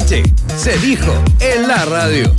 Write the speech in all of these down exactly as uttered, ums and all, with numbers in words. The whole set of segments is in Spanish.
noche se dijo en la radio.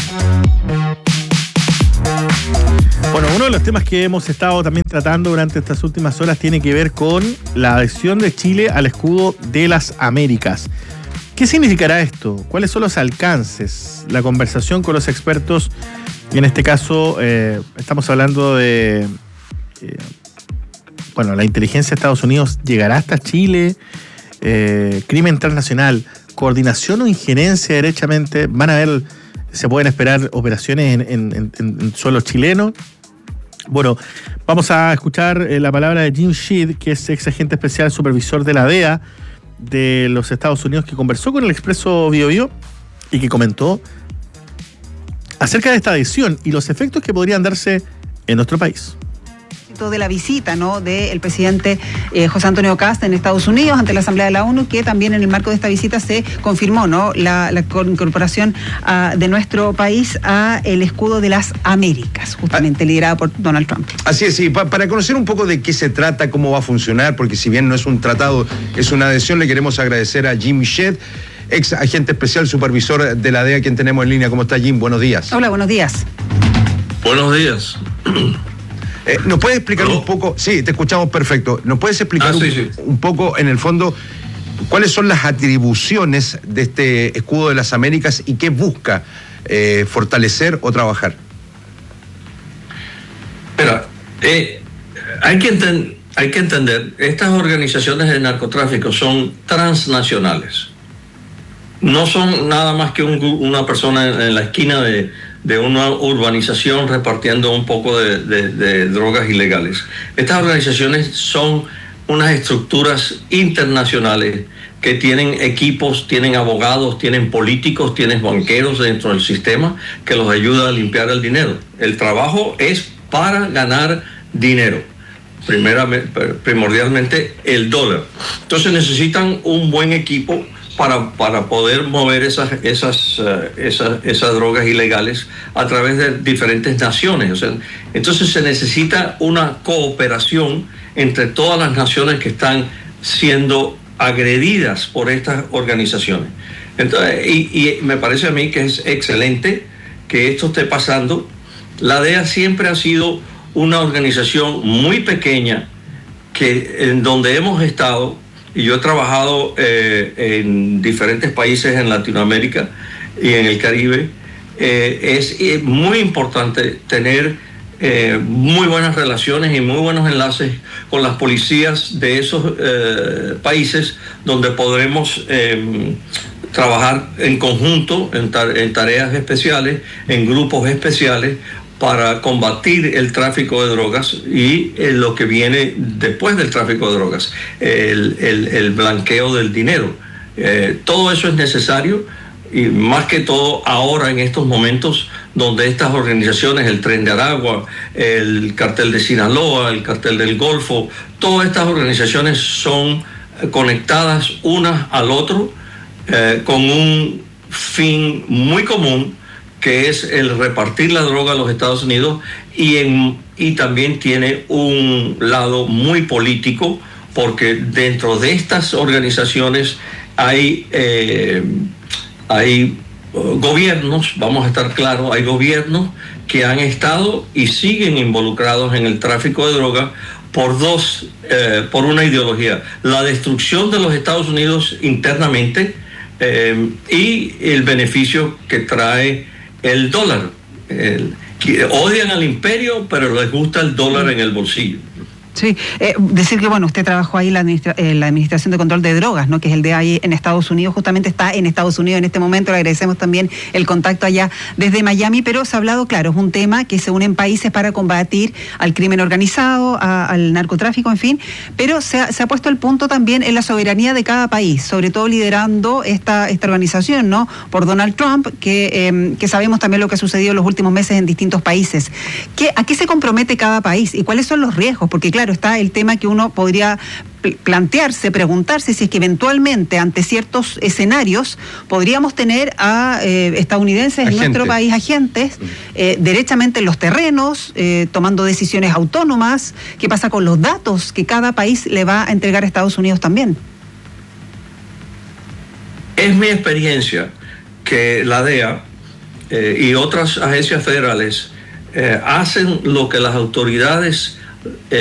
Bueno, uno de los temas que hemos estado también tratando durante estas últimas horas tiene que ver con la adhesión de Chile al escudo de las Américas. ¿Qué significará esto? ¿Cuáles son los alcances? La conversación con los expertos, y en este caso eh, estamos hablando de... Eh, bueno, la inteligencia de Estados Unidos llegará hasta Chile, eh, crimen transnacional, coordinación o injerencia derechamente, van a haber, se pueden esperar operaciones en, en, en, en suelo chileno. Bueno, vamos a escuchar eh, la palabra de Jim Shead, que es ex agente especial supervisor de la D E A de los Estados Unidos, que conversó con el Expreso Biobío y que comentó acerca de esta adhesión y los efectos que podrían darse en nuestro país. De la visita, ¿no?, del presidente eh, José Antonio Kast en Estados Unidos ante la Asamblea de la ONU, que también en el marco de esta visita se confirmó, ¿no?, la, la incorporación uh, de nuestro país a el escudo de las Américas, justamente ah, liderado por Donald Trump. Así es, sí, pa para conocer un poco de qué se trata, cómo va a funcionar, porque si bien no es un tratado, es una adhesión, le queremos agradecer a Jim Shead, ex agente especial supervisor de la D E A, quien tenemos en línea. ¿Cómo está, Jim? Buenos días. Hola, buenos días. Buenos días. Eh, ¿Nos puedes explicar ¿Aló? un poco? Sí, te escuchamos perfecto. ¿Nos puedes explicar ah, sí, un, sí. un poco, en el fondo, cuáles son las atribuciones de este escudo de las Américas y qué busca eh, fortalecer o trabajar? Espera, eh, hay, que enten hay que entender, estas organizaciones de narcotráfico son transnacionales. No son nada más que un, una persona en, en la esquina de... de una urbanización repartiendo un poco de, de, de drogas ilegales. Estas organizaciones son unas estructuras internacionales que tienen equipos, tienen abogados, tienen políticos, tienen banqueros dentro del sistema que los ayuda a limpiar el dinero. El trabajo es para ganar dinero, primeramente, primordialmente el dólar. Entonces necesitan un buen equipo Para, para poder mover esas, esas, uh, esas, esas drogas ilegales a través de diferentes naciones. O sea, entonces se necesita una cooperación entre todas las naciones que están siendo agredidas por estas organizaciones. Entonces, y, y me parece a mí que es excelente que esto esté pasando. La D E A siempre ha sido una organización muy pequeña que, en donde hemos estado. Y yo he trabajado eh, en diferentes países en Latinoamérica y en el Caribe. Eh, es eh, muy importante tener eh, muy buenas relaciones y muy buenos enlaces con las policías de esos eh, países donde podremos eh, trabajar en conjunto, en, ta en tareas especiales, en grupos especiales, para combatir el tráfico de drogas y eh, lo que viene después del tráfico de drogas, el, el, el blanqueo del dinero. Eh, todo eso es necesario, y más que todo ahora en estos momentos donde estas organizaciones, el Tren de Aragua, el Cartel de Sinaloa, el Cartel del Golfo, todas estas organizaciones son conectadas unas al otro eh, con un fin muy común, que es el repartir la droga a los Estados Unidos, y, en, y también tiene un lado muy político, porque dentro de estas organizaciones hay, eh, hay uh, gobiernos, vamos a estar claros, hay gobiernos que han estado y siguen involucrados en el tráfico de droga por dos, eh, por una ideología: la destrucción de los Estados Unidos internamente eh, y el beneficio que trae el dólar. El, que odian al imperio, pero les gusta el dólar en el bolsillo. Sí, eh, decir que, bueno, usted trabajó ahí en la, administra eh, la Administración de Control de Drogas, ¿no?, que es el de ahí en Estados Unidos, justamente está en Estados Unidos en este momento. Le agradecemos también el contacto allá desde Miami, pero se ha hablado, claro, es un tema que se unen países para combatir al crimen organizado, a, al narcotráfico, en fin, pero se ha, se ha puesto el punto también en la soberanía de cada país, sobre todo liderando esta, esta organización, ¿no?, por Donald Trump, que, eh, que sabemos también lo que ha sucedido en los últimos meses en distintos países. ¿Qué, ¿A qué se compromete cada país y cuáles son los riesgos? Porque, claro, está el tema que uno podría plantearse, preguntarse si es que eventualmente ante ciertos escenarios podríamos tener a eh, estadounidenses Agente. en nuestro país, agentes, eh, derechamente en los terrenos, eh, tomando decisiones autónomas. ¿Qué pasa con los datos que cada país le va a entregar a Estados Unidos también? Es mi experiencia que la D E A eh, y otras agencias federales eh, hacen lo que las autoridades eh,